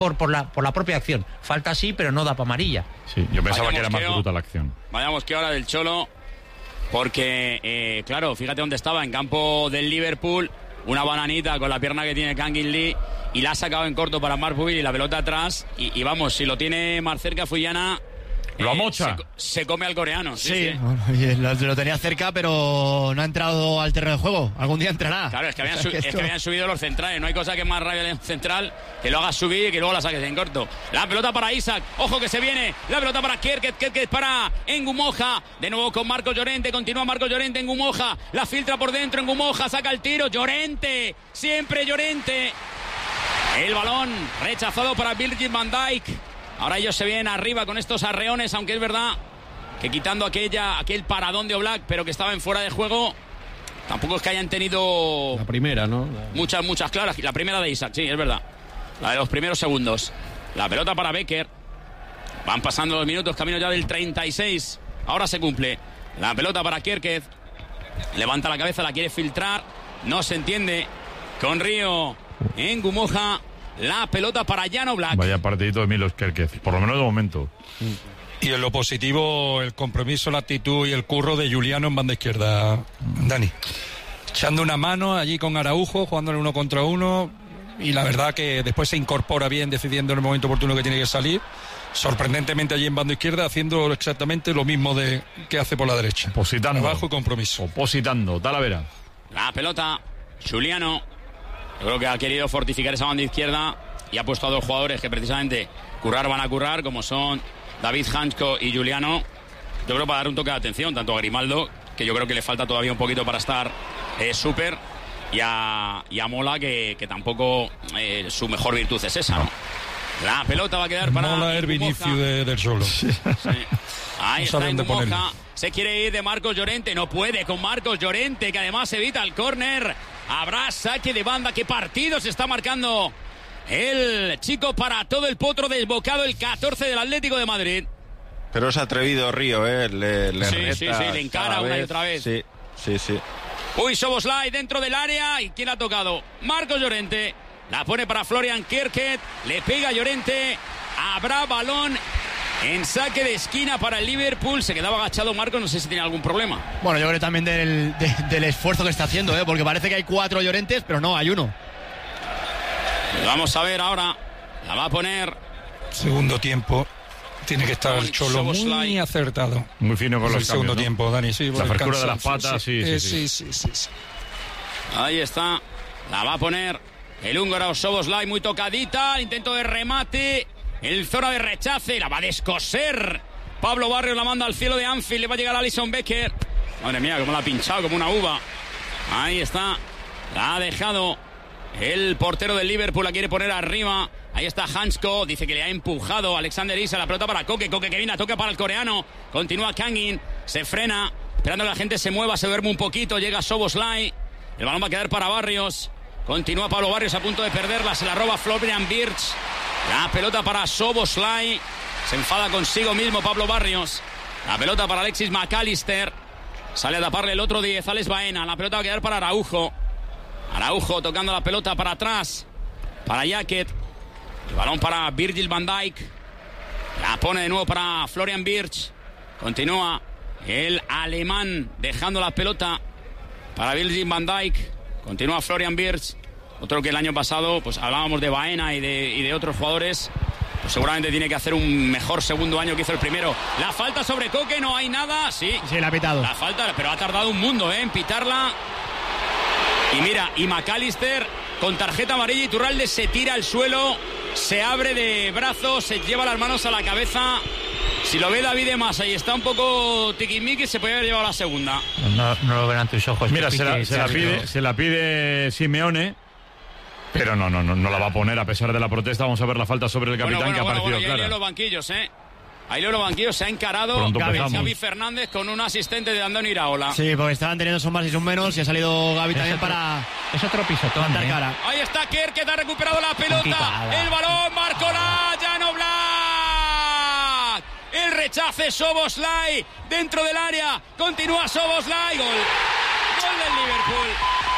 por la propia acción. Falta sí, pero no da para amarilla. Sí, yo pensaba que era más bruta la acción. Vayamos que ahora del Cholo, porque, claro, fíjate dónde estaba, en campo del Liverpool, una bananita con la pierna que tiene Kangin Lee, y la ha sacado en corto para Mark Pubil y la pelota atrás, y vamos, si lo tiene más cerca Fuyana... Lo amocha. Se come al coreano. Sí. Bueno, lo tenía cerca, pero no ha entrado al terreno de juego. Algún día entrará. Claro, es que habían subido los centrales. No hay cosa que más rabia de un central que lo hagas subir y que luego la saques en corto. La pelota para Isaac. Ojo que se viene. La pelota para Kerkez para Ngumoja. De nuevo con Marcos Llorente. Continúa Marcos Llorente. Ngumoja. La filtra por dentro. Ngumoja saca el tiro. Llorente. Siempre Llorente. El balón rechazado para Virgil van Dijk. Ahora ellos se vienen arriba con estos arreones, aunque es verdad que quitando aquel paradón de Oblak, pero que estaba en fuera de juego, tampoco es que hayan tenido... La primera, ¿no? Muchas claras. La primera de Isaac, sí, es verdad. La de los primeros segundos. La pelota para Becker. Van pasando los minutos, camino ya del 36. Ahora se cumple. La pelota para Kerkez. Levanta la cabeza, la quiere filtrar. No se entiende. Con Río en Ngumoja. La pelota para Jan Oblak. Vaya partidito de Milos Kerkez, por lo menos de momento. Y en lo positivo, el compromiso, la actitud y el curro de Juliano en banda izquierda, Dani. Echando una mano allí con Araujo, jugándole 1 contra 1. Y la verdad que después se incorpora bien, decidiendo en el momento oportuno que tiene que salir. Sorprendentemente allí en banda izquierda, haciendo exactamente lo mismo que hace por la derecha. Opositando. Trabajo y compromiso. Opositando. Talavera. La pelota, Juliano. Yo creo que ha querido fortificar esa banda izquierda y ha puesto a 2 jugadores que precisamente van a currar, como son David Hansko y Juliano. Yo creo para dar un toque de atención, tanto a Grimaldo, que yo creo que le falta todavía un poquito para estar súper, y a Mola, que tampoco su mejor virtud es esa, ¿no? La pelota va a quedar para Mola es Vinicius del Solo. Sí. Ahí está Ngumoja. Se quiere ir de Marcos Llorente. No puede con Marcos Llorente, que además evita el córner. Habrá saque de banda. ¿Qué partido se está marcando el chico para todo el potro desbocado, el 14 del Atlético de Madrid? Pero es atrevido Río, Sí, le encara una y otra vez. Sí. Uy, Szoboszlai dentro del área. ¿Y quién ha tocado? Marcos Llorente. La pone para Florian Kerkez. Le pega a Llorente. Habrá balón en saque de esquina para el Liverpool. Se quedaba agachado Marcos. No sé si tiene algún problema. Bueno, yo creo también del esfuerzo que está haciendo, porque parece que hay 4 Llorentes, pero no, hay 1. Vamos a ver ahora. La va a poner. Segundo tiempo. Tiene que estar el Cholo muy acertado. Muy fino con los segundo cambios, ¿no? tiempo, Dani. Sí, la frescura de las patas, sí. Ahí está. La va a poner el húngaro Szoboszlai, muy tocadita. Intento de remate. El zona de rechace. La va a descoser. Pablo Barrios la manda al cielo de Anfield. Le va a llegar a Alisson Becker. Madre mía, cómo la ha pinchado, como una uva. Ahí está. La ha dejado el portero del Liverpool. La quiere poner arriba. Ahí está Hansko, dice que le ha empujado Alexander Isak, la pelota para Koke que viene a toque para el coreano. Continúa Kangin, se frena, esperando que la gente se mueva, se duerme un poquito. Llega Szoboszlai, el balón va a quedar para Barrios. Continúa Pablo Barrios a punto de perderla, se la roba Florian Wirtz. La pelota para Szoboszlai, se enfada consigo mismo Pablo Barrios. La pelota para Alexis McAllister, sale a taparle el otro 10, Alex Baena. La pelota va a quedar para Araujo. Araujo tocando la pelota para atrás, para Jacket. El balón para Virgil van Dijk. La pone de nuevo para Florian Wirtz. Continúa el alemán dejando la pelota para Virgil van Dijk. Continúa Florian Wirtz. Otro que el año pasado pues hablábamos de Baena y de otros jugadores. Pues seguramente tiene que hacer un mejor segundo año que hizo el primero. La falta sobre Koke, no hay nada. Sí, la ha pitado. La falta, pero ha tardado un mundo en pitarla. Y mira, y McAllister con tarjeta amarilla. Iturralde se tira al suelo, se abre de brazos, se lleva las manos a la cabeza. Si lo ve David de Masa y está un poco tiquismiquis, se puede haber llevado la segunda. No lo ven ante tus ojos. Mira, se la pide Simeone, pero no la va a poner a pesar de la protesta. Vamos a ver la falta sobre el capitán, que ha parecido clara. Ahí leo los banquillos, Ahí leo los banquillos, se ha encarado Xavi Fernández con un asistente de Andoni Iraola. Sí, porque estaban teniendo son más y son menos y ha salido Gavi también para... Es otro pisotón, cara. Ahí está Kerkez, ha recuperado la pelota. El balón, Marcolá, Jan Oblak. El rechace, Szoboszlai dentro del área. Continúa Szoboszlai. Gol del Liverpool.